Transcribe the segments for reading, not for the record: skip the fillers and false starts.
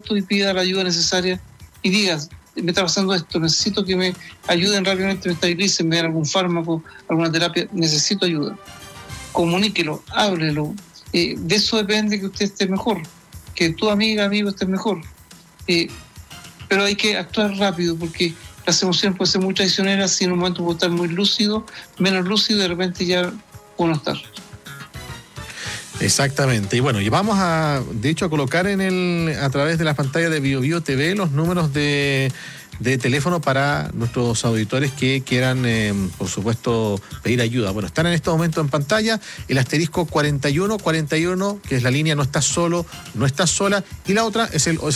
esto y pida la ayuda necesaria y diga, me está pasando esto, necesito que me ayuden rápidamente, me estabilicen, me den algún fármaco, alguna terapia, necesito ayuda. Comuníquelo, háblelo. De eso depende que usted esté mejor, que tu amigo esté mejor. Pero hay que actuar rápido porque las emociones pueden ser muy traicioneras, si en un momento puedo estar muy lúcido, menos lúcido, de repente ya puedo no estar. Exactamente. Y bueno, y vamos de hecho a colocar a través de las pantallas de BioBio TV los números de teléfono para nuestros auditores que quieran, por supuesto, pedir ayuda. Bueno, están en este momento en pantalla el asterisco 4141, que es la línea No Estás Solo, No Estás Sola, y la otra es el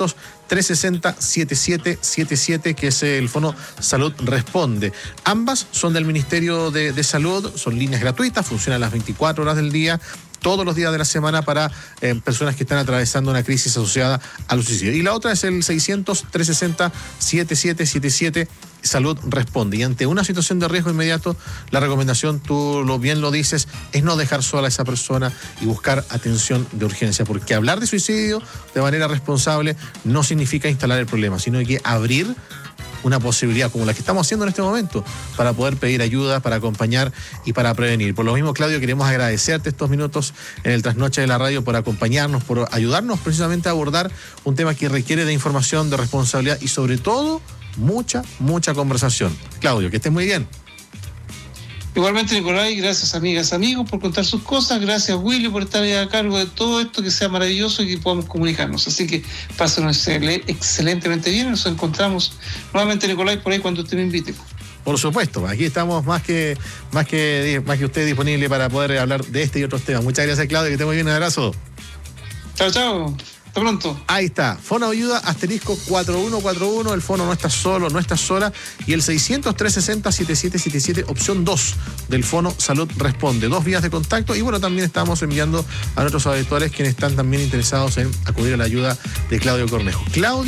600-360-7777, que es el Fono Salud Responde. Ambas son del Ministerio de Salud, son líneas gratuitas, funcionan las 24 horas del día, todos los días de la semana para personas que están atravesando una crisis asociada al suicidio. Y la otra es el 600-360-7777, Salud Responde. Y ante una situación de riesgo inmediato, la recomendación, tú bien lo dices, es no dejar sola a esa persona y buscar atención de urgencia, porque hablar de suicidio de manera responsable no significa instalar el problema, sino hay que abrir una posibilidad como la que estamos haciendo en este momento para poder pedir ayuda, para acompañar y para prevenir. Por lo mismo, Claudio, queremos agradecerte estos minutos en el Trasnoche de la Radio por acompañarnos, por ayudarnos precisamente a abordar un tema que requiere de información, de responsabilidad y sobre todo mucha conversación. Claudio, que estés muy bien. Igualmente, Nicolás, gracias amigas, amigos por contar sus cosas, gracias Willy por estar a cargo de todo esto, que sea maravilloso y que podamos comunicarnos. Así que pasen excelentemente bien, nos encontramos nuevamente, Nicolás, por ahí cuando usted me invite. Por supuesto, aquí estamos más que usted disponible para poder hablar de este y otros temas. Muchas gracias, Claudio, que esté muy bien, un abrazo. Chao. Hasta pronto. Ahí está, Fono Ayuda, asterisco 4141, el Fono No Estás Solo, No Estás Sola, y el 600-360-7777, opción 2 del Fono Salud Responde. 2 vías de contacto, y bueno, también estamos enviando a nuestros auditores quienes están también interesados en acudir a la ayuda de Claudio Cornejo.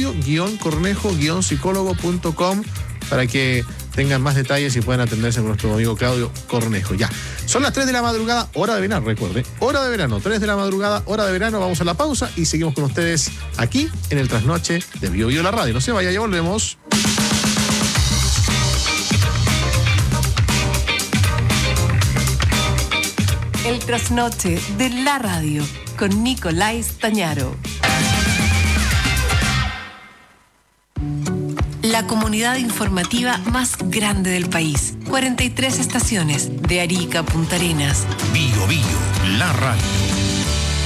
Claudio-cornejo-psicólogo.com para que tengan más detalles y puedan atenderse con nuestro amigo Claudio Cornejo. Ya, son las 3 de la madrugada, hora de verano, recuerde, hora de verano, 3 de la madrugada, hora de verano, vamos a la pausa y seguimos con ustedes aquí en el Trasnoche de BioBio la Radio. No se vaya, ya volvemos. El Trasnoche de la Radio con Nicolás Tañaro. La comunidad informativa más grande del país. 43 estaciones, de Arica a Punta Arenas. BioBio, la radio.